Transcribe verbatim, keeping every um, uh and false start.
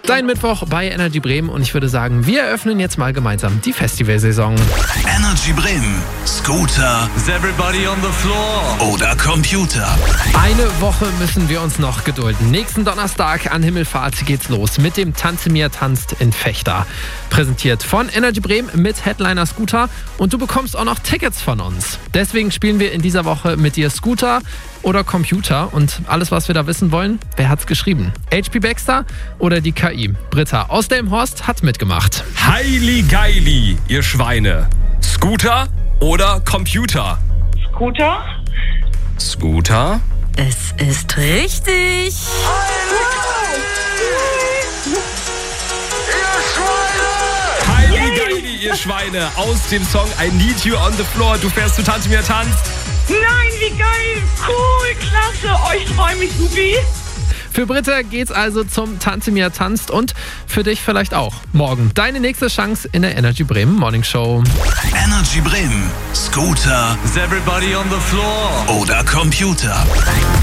Dein Mittwoch bei Energy Bremen und ich würde sagen, wir eröffnen jetzt mal gemeinsam die Festivalsaison. Energy Bremen, Scooter, Is everybody on the floor? oder Computer. Eine Woche müssen wir uns noch gedulden. Nächsten Donnerstag an Himmelfahrt geht's los mit dem Tanze mir tanzt in Fechter. Präsentiert von Energy Bremen mit Headliner Scooter und du bekommst auch noch Tickets von uns. Deswegen spielen wir in dieser Woche mit dir Scooter oder Computer und alles, was wir da wissen wollen, wer hat's geschrieben? H P Baxter oder die K I? Britta aus Delmenhorst hat mitgemacht. Heili Geili, ihr Schweine. Scooter oder Computer? Scooter? Scooter? Es ist richtig. Heili Geili, ihr Schweine. Aus dem Song I Need You on the Floor. Du fährst zu Tanze mir tanzt. Nein, wie geil! Cool, klasse! Oh, ich freue mich, Supi! Für Britta geht's also zum Tanze mir tanzt und für dich vielleicht auch. Morgen deine nächste Chance in der Energy Bremen Morning Show. Energy Bremen, Scooter Is everybody on the floor? oder Computer.